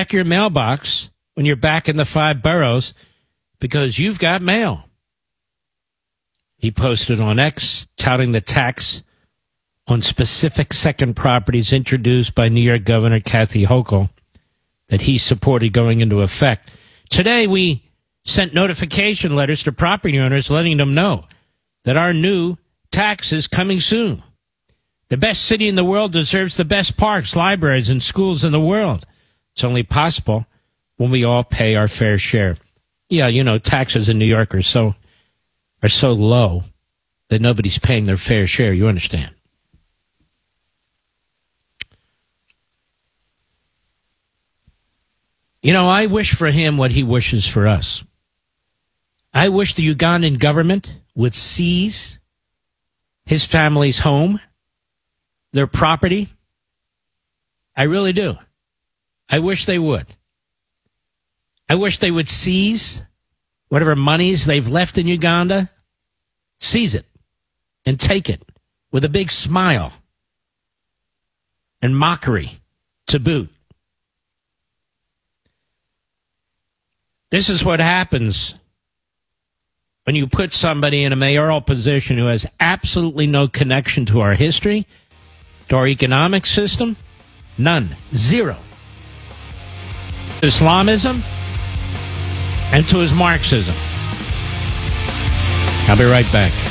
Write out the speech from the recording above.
check your mailbox when you're back in the 5 boroughs because you've got mail. He posted on X touting the tax on specific second properties introduced by New York Governor Kathy Hochul that he supported going into effect. Today, we sent notification letters to property owners letting them know that our new tax is coming soon. The best city in the world deserves the best parks, libraries, and schools in the world. It's only possible when we all pay our fair share. Yeah, you know, taxes in New York are so low that nobody's paying their fair share. You understand? You know, I wish for him what he wishes for us. I wish the Ugandan government would seize his family's home, their property. I really do. I wish they would. I wish they would seize whatever monies they've left in Uganda, seize it and take it with a big smile and mockery to boot. This is what happens when you put somebody in a mayoral position who has absolutely no connection to our history, to our economic system. None. Zero. Islamism and to his Marxism. I'll be right back.